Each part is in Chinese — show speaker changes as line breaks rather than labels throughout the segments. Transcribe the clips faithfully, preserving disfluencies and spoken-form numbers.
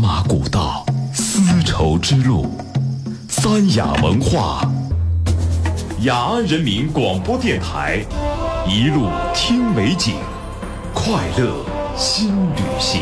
马古道，丝绸之路，三雅文化，雅安人民广播电台，一路听美景，快乐新旅行。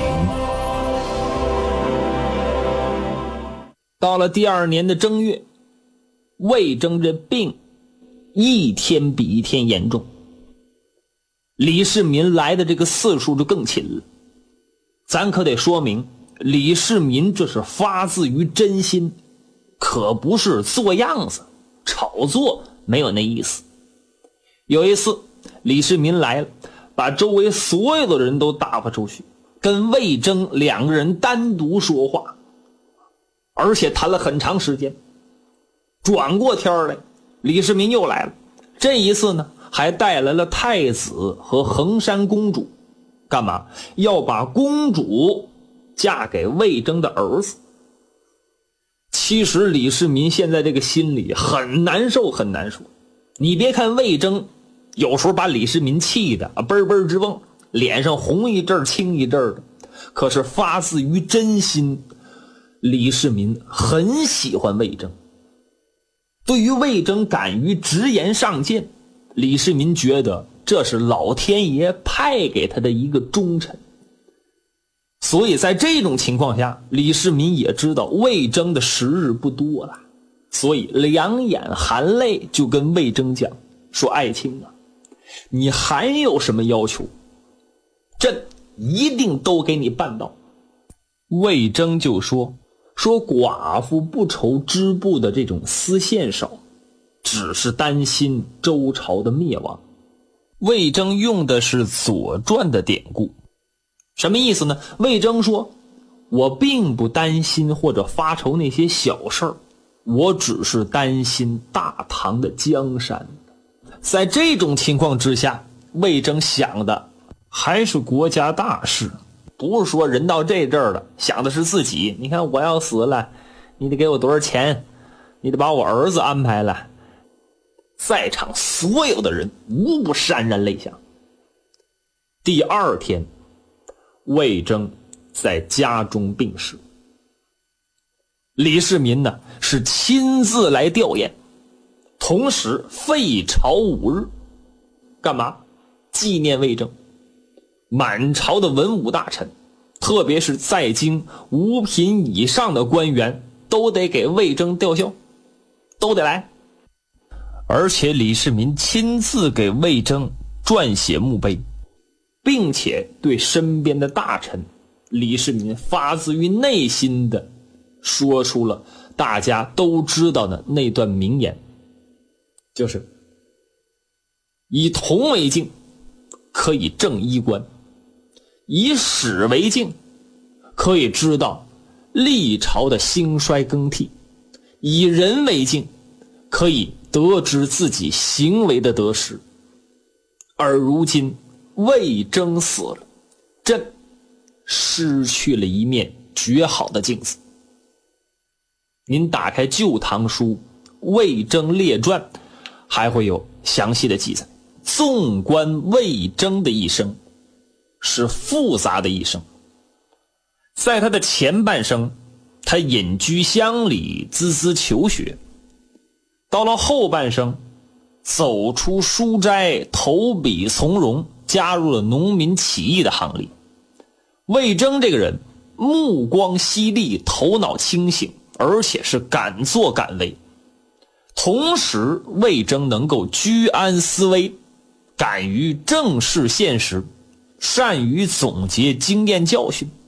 到了第二年的正月，魏征这病一天比一天严重，李世民来的这个次数就更勤了。咱可得说明，李世民这是发自于真心，可不是做样子炒作，没有那意思。有一次李世民来了，把周围所有的人都打发出去，跟魏征两个人单独说话，而且谈了很长时间。转过天来，李世民又来了，这一次呢还带来了太子和衡山公主，干嘛？要把公主嫁给魏征的儿子。其实李世民现在这个心里很难受很难受。你别看魏征有时候把李世民气的啊嘣嘣直蹦，脸上红一阵青一阵的，可是发自于真心，李世民很喜欢魏征。对于魏征敢于直言上谏，李世民觉得这是老天爷派给他的一个忠臣。所以在这种情况下，李世民也知道魏征的时日不多了，所以两眼含泪就跟魏征讲说，爱卿啊，你还有什么要求，朕一定都给你办到。魏征就说说寡妇不愁织布的这种丝线少，只是担心周朝的灭亡。魏征用的是左传的典故，什么意思呢？魏征说，我并不担心或者发愁那些小事儿，我只是担心大唐的江山。在这种情况之下，魏征想的还是国家大事，不是说人到这阵儿了想的是自己。你看我要死了，你得给我多少钱，你得把我儿子安排了。在场所有的人无不潸然泪下。第二天，魏征在家中病逝。李世民呢是亲自来吊唁，同时废朝五日，干嘛？纪念魏征。满朝的文武大臣，特别是在京五品以上的官员，都得给魏征吊孝，都得来。而且李世民亲自给魏征撰写墓碑，并且对身边的大臣，李世民发自于内心的说出了大家都知道的那段名言，就是以铜为镜，可以正衣冠；以史为镜，可以知道历朝的兴衰更替；以人为镜，可以得知自己行为的得失。而如今魏征死了，朕失去了一面绝好的镜子。您打开《旧唐书》魏征列传，还会有详细的记载。纵观魏征的一生，是复杂的一生。在他的前半生，他隐居乡里，孜孜求学；到了后半生，走出书斋，投笔从戎，加入了农民起义的行列。魏征这个人目光犀利，头脑清醒，而且是敢作敢为。同时魏征能够居安思危，敢于正视现实，善于总结经验教训，